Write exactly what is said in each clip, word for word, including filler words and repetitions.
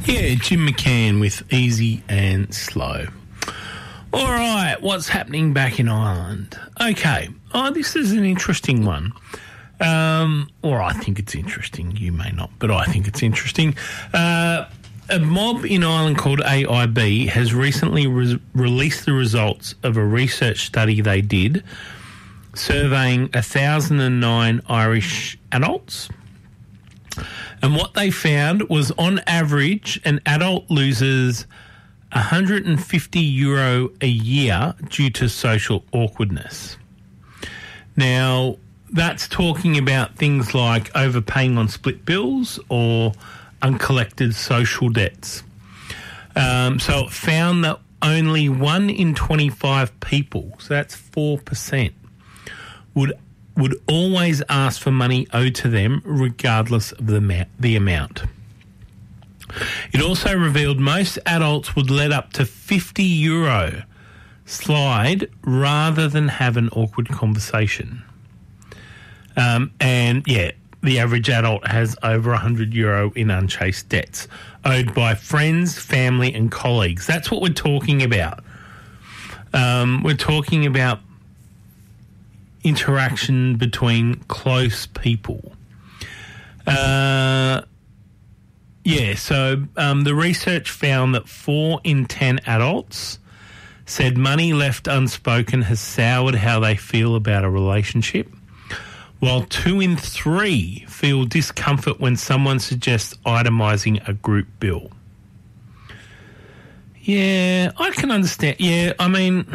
Yeah, Jim McCann with Easy and Slow. All right, what's happening back in Ireland? Okay, oh, this is an interesting one. Um, or I think it's interesting. You may not, but I think it's interesting. Uh, a mob in Ireland called A I B has recently re- released the results of a research study they did surveying one thousand nine Irish adults. And what they found was, on average, an adult loses one hundred fifty euro a year due to social awkwardness. Now, that's talking about things like overpaying on split bills or uncollected social debts. Um, so it found that only one in twenty-five people, so that's four percent, would would always ask for money owed to them regardless of the, ma- the amount. It also revealed most adults would let up to fifty euro slide rather than have an awkward conversation. Um, and, yeah, the average adult has over one hundred euro in unchased debts owed by friends, family and colleagues. That's what we're talking about. Um, we're talking about interaction between close people. Uh, yeah, so um, the research found that four in ten adults said money left unspoken has soured how they feel about a relationship, while two in three feel discomfort when someone suggests itemising a group bill. Yeah, I can understand. Yeah, I mean,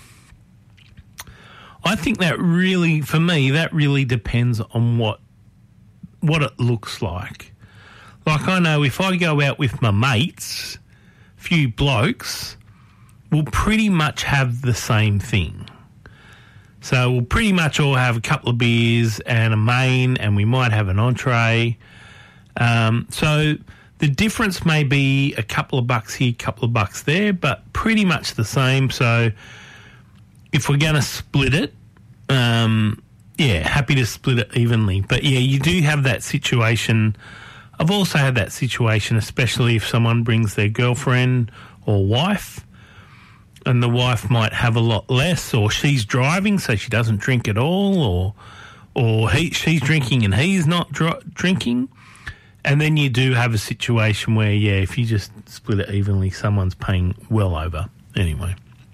I think that really, for me, that really depends on what what it looks like. Like, I know if I go out with my mates, a few blokes, we'll pretty much have the same thing. So we'll pretty much all have a couple of beers and a main, and we might have an entree. Um, so the difference may be a couple of bucks here, a couple of bucks there, but pretty much the same. So if we're going to split it, um, yeah, happy to split it evenly. But, yeah, you do have that situation. I've also had that situation, especially if someone brings their girlfriend or wife, and the wife might have a lot less, or she's driving so she doesn't drink at all, or or he she's drinking and he's not dr- drinking. And then you do have a situation where, yeah, if you just split it evenly, someone's paying well over. Anyway.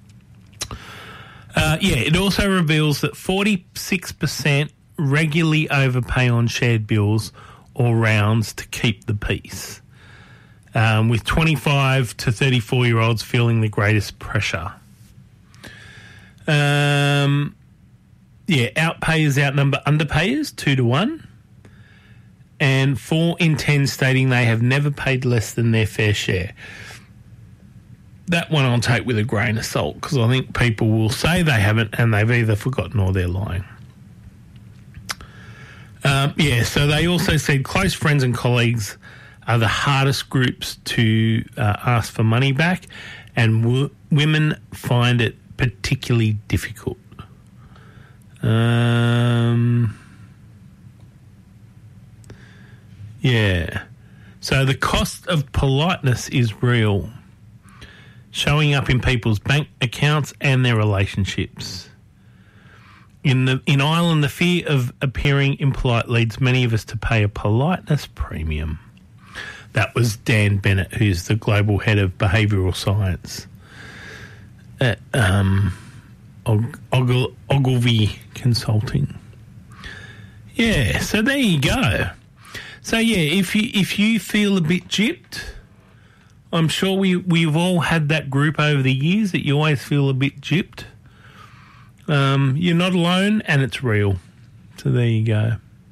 Uh, yeah, it also reveals that forty-six percent regularly overpay on shared bills or rounds to keep the peace, um, with twenty-five to thirty-four-year-olds feeling the greatest pressure. Um, yeah, outpayers outnumber underpayers two to one, and four in ten stating they have never paid less than their fair share. That one I'll take with a grain of salt, because I think people will say they haven't and they've either forgotten or they're lying. Um, yeah, so they also said close friends and colleagues are the hardest groups to uh, ask for money back, and w- women find it particularly difficult. Um, yeah. So the cost of politeness is real, showing up in people's bank accounts and their relationships. In the in Ireland, the fear of appearing impolite leads many of us to pay a politeness premium. That was Dan Bennett, who's the global head of behavioural science at um, Og- Og- Ogilvy Consulting. Yeah, so there you go. So yeah, if you if you feel a bit gypped, I'm sure we we've all had that group over the years that you always feel a bit gypped. Um, you're not alone, and it's real. So there you go.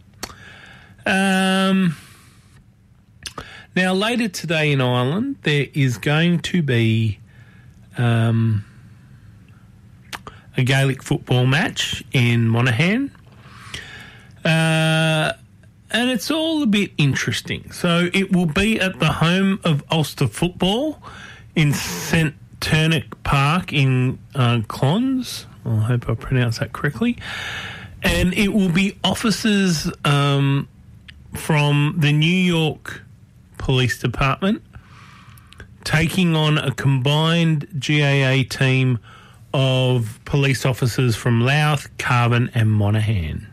Um, now, later today in Ireland, there is going to be um, a Gaelic football match in Monaghan. Uh, and it's all a bit interesting. So it will be at the home of Ulster Football in Saint Turnach Park in uh, Clons. I hope I pronounced that correctly. And it will be officers um, from the New York Police Department taking on a combined G A A team of police officers from Louth, Carbon and Monaghan.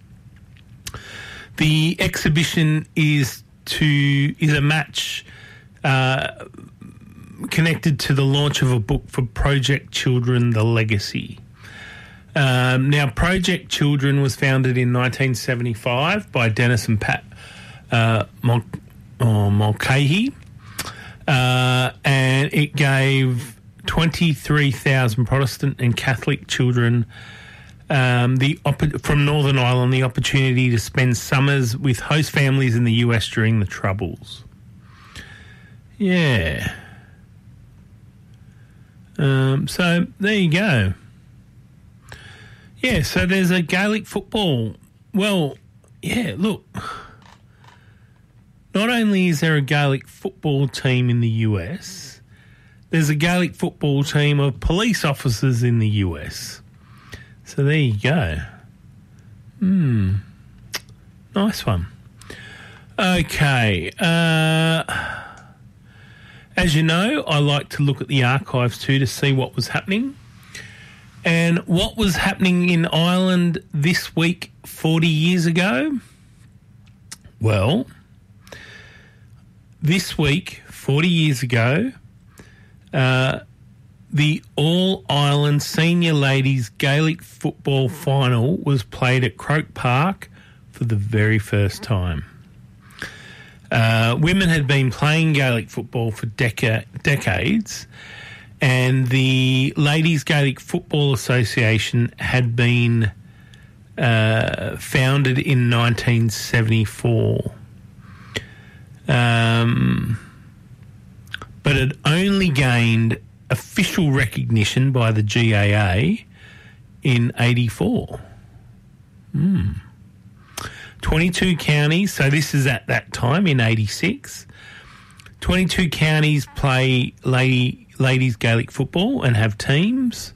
The exhibition is to is a match uh, connected to the launch of a book for Project Children, The Legacy. Um, now, Project Children was founded in nineteen seventy-five by Dennis and Pat uh, Mul- oh, Mulcahy, uh, and it gave twenty-three thousand Protestant and Catholic children um, the opp- from Northern Ireland the opportunity to spend summers with host families in the U S during the Troubles. Yeah. Um, so there you go. Yeah, so there's a Gaelic football. Well, yeah, look. Not only is there a Gaelic football team in the U S, there's a Gaelic football team of police officers in the U S. So there you go. Hmm. Nice one. Okay. Uh, as you know, I like to look at the archives too to see what was happening. And what was happening in Ireland this week forty years ago? Well, this week, forty years ago, Uh, the All-Ireland Senior Ladies Gaelic Football Final was played at Croke Park for the very first time. Uh, women had been playing Gaelic football for deca- decades, and the Ladies Gaelic Football Association had been uh, founded in nineteen seventy-four. Um... but it only gained official recognition by the G A A in eighty-four. Hmm. twenty-two counties, so this is at that time in eighty-six. twenty-two counties play lady, ladies Gaelic football and have teams.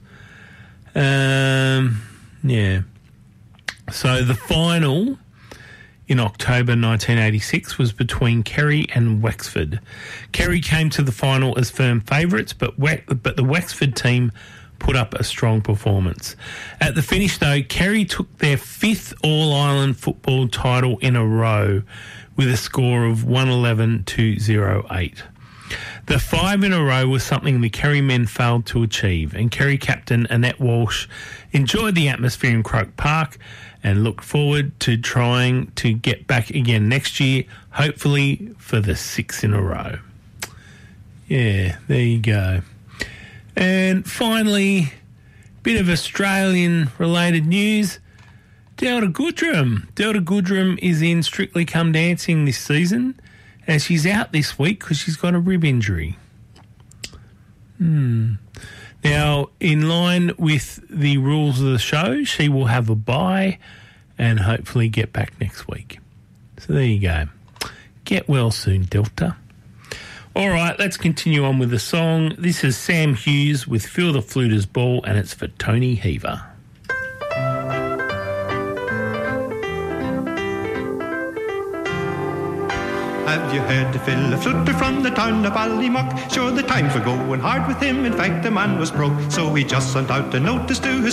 Um, yeah. So the final in October nineteen eighty-six was between Kerry and Wexford. Kerry came to the final as firm favourites, but We- but the Wexford team put up a strong performance. At the finish, though, Kerry took their fifth All-Ireland football title in a row with a score of one eleven to oh eight. The five in a row was something the Kerry men failed to achieve, and Kerry captain Annette Walsh enjoyed the atmosphere in Croke Park and looked forward to trying to get back again next year, hopefully for the six in a row. Yeah, there you go. And finally, bit of Australian-related news. Delta Goodrem. Delta Goodrem is in Strictly Come Dancing this season, and she's out this week because she's got a rib injury. Hmm. Now, in line with the rules of the show, she will have a bye and hopefully get back next week. So there you go. Get well soon, Delta. All right, let's continue on with the song. This is Sam Hughes with Feel the Fluter's Ball, and it's for Tony Heaver. Have you heard the fill a flutter from the town of Ballymuck? Sure, the times were going hard with him. In fact, the man was broke, so he just sent out a notice to his